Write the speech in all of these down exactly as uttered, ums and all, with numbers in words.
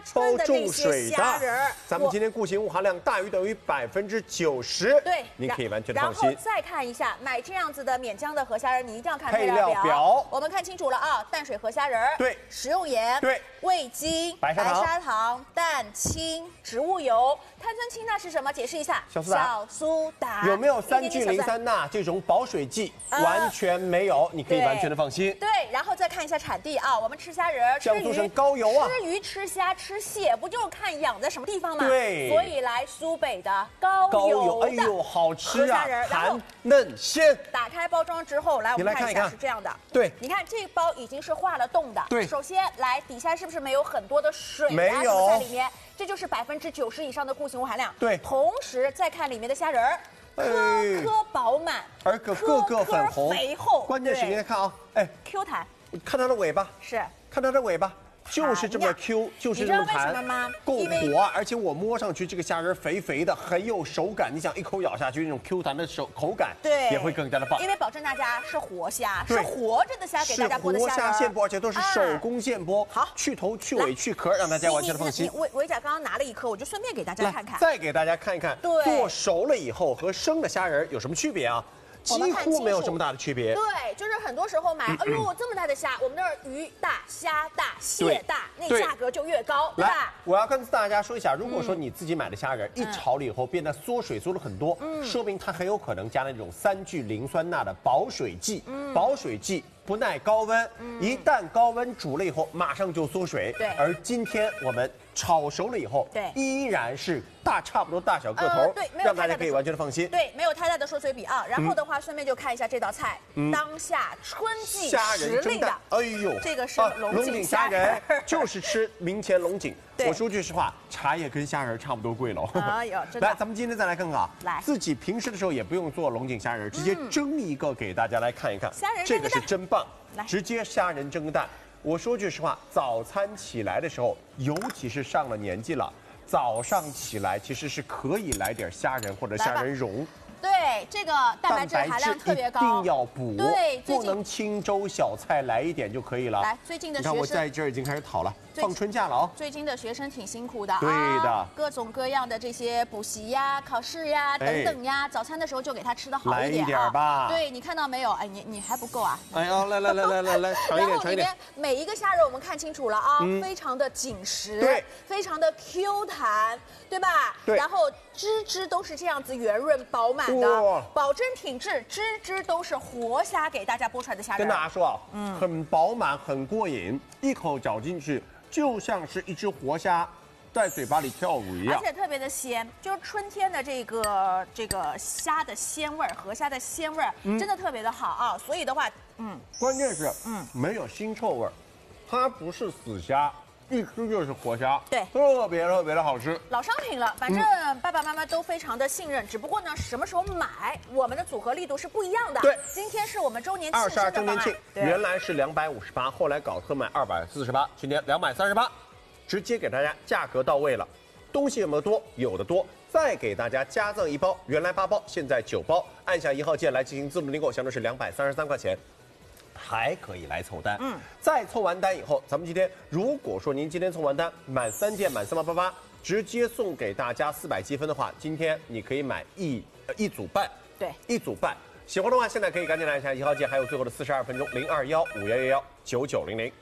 包重水的。咱们今天固形物含量大于等于百分之九十， 对， 您可以完全的放心。 然后再看一下，买这样子的免浆的河虾仁，你一定要看配料表。 配料表我们看清楚了啊，淡水河虾仁， 对， 食用盐， 对， 味精、 白砂糖、 白砂糖、蛋清、植物油、碳酸氢钠是什么？解释一下。 小苏打。 小苏打有没有三聚磷酸钠这种保水剂？ 呃、 完全没有，你可以完全的放心。 对，然后再看一下产地啊，我们吃虾仁， 江苏省高邮啊， 吃鱼、吃虾、吃蟹，不就是看养在什么地方吗？ 对， 所以来苏北的高邮的， 哎呦，好吃啊， 弹嫩鲜。 打开包装之后，来我们看一下，是这样的。 对， 你看这包已经是化了冻的。 对， 首先来底下是不是没有很多的水？ 没有在里面，这就是百分之九十以上的固形物含量。 对， 同时再看里面的虾仁儿，颗颗饱满， 而个个个粉红肥厚。 关键是你看啊，哎 ，Q 弹。 看它的尾巴， 是看它的尾巴。就是这么 Q， 就是这么弹，够活，而且我摸上去这个虾仁肥肥的，很有手感。你想一口咬下去，那种 Q 弹的手口感， 对， 也会更加的棒。 因为保证大家是活虾，是活着的虾给大家剥的虾仁， 是活虾现剥，而且都是手工现剥。 好， 去头、去尾、去壳，让大家完全的放心。 维维甲刚刚拿了一颗，我就顺便给大家看看， 再给大家看一看， 对， 做熟了以后和生的虾仁有什么区别啊？几乎没有这么大的区别。 对，就是很多时候买，哎呦，这么大的虾，我们那儿鱼大、虾大、蟹大，那价格就越高，对吧？ 我要跟大家说一下，如果说你自己买的虾仁一炒了以后变得缩水缩了很多，说明它很有可能加了那种三聚磷酸钠的保水剂。保水剂不耐高温，一旦高温煮了以后，马上就缩水。 对。 而今天我们炒熟了以后， 对， 依然是大差不多大小个头， 对， 让大家可以完全的放心。 对，没有太大的缩水比啊。然后的话，顺便就看一下这道菜，当下春季时令的， 哎呦， 这个是龙井虾仁，就是吃明前龙井。我说句实话，茶叶跟虾仁差不多贵了。 哎呦，真的。 来，咱们今天再来看看啊， 来， 自己平时的时候也不用做龙井虾仁，直接蒸一个给大家来看一看。 虾仁这个是真棒， 来， 直接虾仁蒸蛋。我说句实话，早餐起来的时候，尤其是上了年纪了，早上起来其实是可以来点虾仁或者虾仁蓉。 对，这个蛋白质含量特别高， 一定要补， 对， 不能清粥小菜来一点就可以了。 来，最近的你看我在这儿已经开始讨了，放春假了啊。 最近的学生挺辛苦的啊， 对的， 各种各样的这些补习呀、考试呀等等呀，早餐的时候就给他吃的好一点啊。 来一点吧。 对，你看到没有？哎，你你还不够啊。 哎呀，来来来来来来，尝一点尝一点。 然后里面每一个虾仁我们看清楚了啊，非常的紧实， 对， 非常的 Q 弹，对吧？ 对。 然后汁汁都是这样子圆润饱满的，保证品质，汁汁都是活虾给大家剥出来的虾仁。 跟大家说啊，嗯，很饱满，很过瘾，一口嚼进去就像是一只活虾在嘴巴里跳舞一样， 而且特别的鲜，就是春天的这个这个虾的鲜味儿，河虾的鲜味儿，真的特别的好啊。所以的话，嗯， 关键是嗯没有腥臭味儿，它不是死虾。一吃就是活虾， 对， 特别特别的好吃， 老商品了。反正爸爸妈妈都非常的信任，只不过呢，什么时候买，我们的组合力度是不一样的。 对， 今天是我们周年庆二十二周年庆，原来是两百五十八，后来搞特卖二百四十八，今天两百三十八，直接给大家价格到位了。东西有没有多？有的多，再给大家加赠一包，原来八包，现在九包，按下一号键来进行自动订购，相当是两百三十三块钱。还可以来凑单，嗯，再凑完单以后，咱们今天如果说您今天凑完单，满三件满三八八八，直接送给大家四百积分的话，今天你可以买一呃一组半， 对， 一组半。喜欢的话，现在可以赶紧来一下一号键，还有最后的四十二分钟，零二幺五幺幺幺九九零零。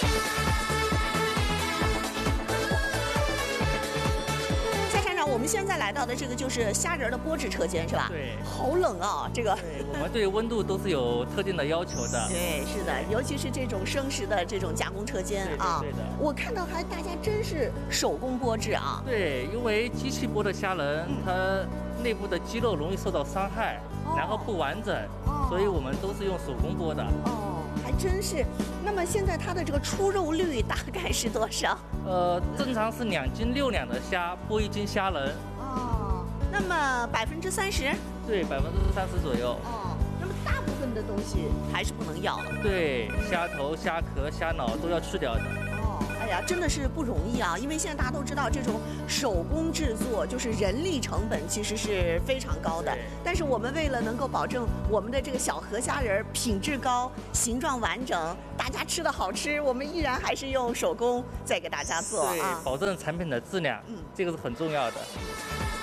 我们现在来到的这个就是虾仁的剥制车间，是吧？ 对， 好冷啊，这个。 对，我们对温度都是有特定的要求的。 对，是的，尤其是这种生食的这种加工车间啊。 对的。 我看到还大家真是手工剥制啊。 对，因为机器剥的虾仁，它内部的肌肉容易受到伤害，然后不完整，所以我们都是用手工剥的。 哦，还真是。那么现在它的这个出肉率大概是多少？ 呃，正常是两斤六两的虾剥一斤虾仁。 哦，那么百分之三十？ 对，百分之三十左右。 哦，那么大部分的东西还是不能要了。 对，虾头、虾壳、虾脑都要去掉的。 哦，哎， 哎呀，真的是不容易啊！因为现在大家都知道，这种手工制作就是人力成本其实是非常高的。但是我们为了能够保证我们的这个小河虾仁品质高、形状完整，大家吃的好吃，我们依然还是用手工在给大家做啊， 对，保证产品的质量，嗯，这个是很重要的。